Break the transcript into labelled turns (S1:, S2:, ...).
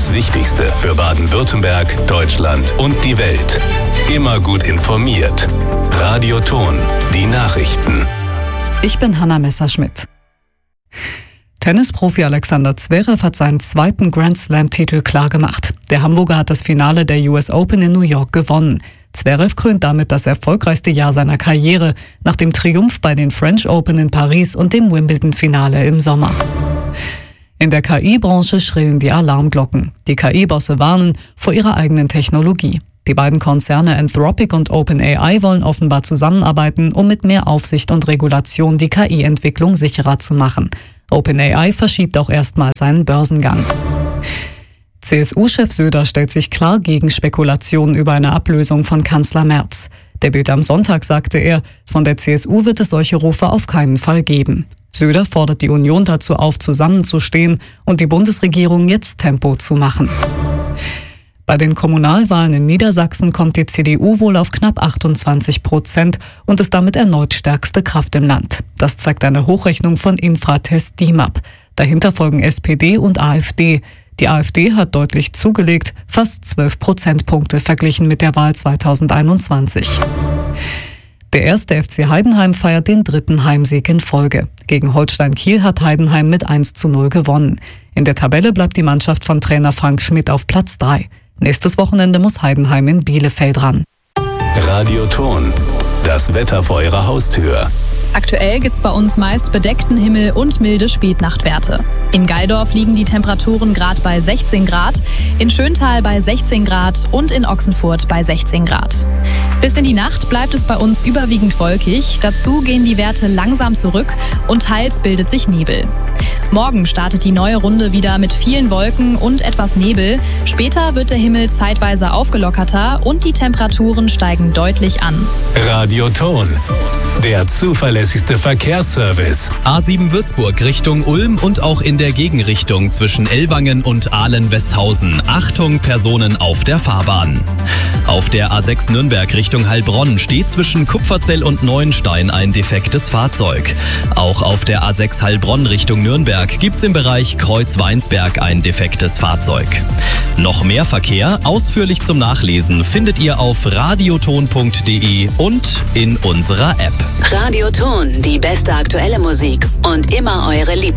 S1: Das Wichtigste für Baden-Württemberg, Deutschland und die Welt. Immer gut informiert. Radio Thon, die Nachrichten.
S2: Ich bin Hanna Messerschmidt. Tennisprofi Alexander Zverev hat seinen zweiten Grand-Slam-Titel klargemacht. Der Hamburger hat das Finale der US Open in New York gewonnen. Zverev krönt damit das erfolgreichste Jahr seiner Karriere, nach dem Triumph bei den French Open in Paris und dem Wimbledon-Finale im Sommer. In der KI-Branche schrillen die Alarmglocken. Die KI-Bosse warnen vor ihrer eigenen Technologie. Die beiden Konzerne Anthropic und OpenAI wollen offenbar zusammenarbeiten, um mit mehr Aufsicht und Regulation die KI-Entwicklung sicherer zu machen. OpenAI verschiebt auch erstmals seinen Börsengang. CSU-Chef Söder stellt sich klar gegen Spekulationen über eine Ablösung von Kanzler Merz. Der Bild am Sonntag sagte er, von der CSU wird es solche Rufe auf keinen Fall geben. Söder fordert die Union dazu auf, zusammenzustehen und die Bundesregierung jetzt Tempo zu machen. Bei den Kommunalwahlen in Niedersachsen kommt die CDU wohl auf knapp 28% und ist damit erneut stärkste Kraft im Land. Das zeigt eine Hochrechnung von Infratest DIMAP. Dahinter folgen SPD und AfD. Die AfD hat deutlich zugelegt, fast 12 Prozentpunkte verglichen mit der Wahl 2021. Der erste FC Heidenheim feiert den 3. Heimsieg in Folge. Gegen Holstein Kiel hat Heidenheim mit 1:0 gewonnen. In der Tabelle bleibt die Mannschaft von Trainer Frank Schmidt auf Platz 3. Nächstes Wochenende muss Heidenheim in Bielefeld ran.
S1: Radio Thon, das Wetter vor Ihrer Haustür.
S3: Aktuell gibt's bei uns meist bedeckten Himmel und milde Spätnachtwerte. In Gaildorf liegen die Temperaturen gerade bei 16 Grad, in Schöntal bei 16 Grad und in Ochsenfurt bei 16 Grad. Bis in die Nacht bleibt es bei uns überwiegend wolkig, dazu gehen die Werte langsam zurück und teils bildet sich Nebel. Morgen startet die neue Runde wieder mit vielen Wolken und etwas Nebel. Später wird der Himmel zeitweise aufgelockerter und die Temperaturen steigen deutlich an.
S1: Radio Thon, der zuverlässigste Verkehrsservice.
S4: A7 Würzburg Richtung Ulm und auch in der Gegenrichtung zwischen Ellwangen und Ahlen-Westhausen. Achtung, Personen auf der Fahrbahn. Auf der A6 Nürnberg Richtung Heilbronn steht zwischen Kupferzell und Neuenstein ein defektes Fahrzeug. Auch auf der A6 Heilbronn Richtung Nürnberg gibt's im Bereich Kreuz-Weinsberg ein defektes Fahrzeug. Noch mehr Verkehr, ausführlich zum Nachlesen, findet ihr auf radiothon.de und in unserer App.
S5: Radio Thon, die beste aktuelle Musik und immer eure Lieblings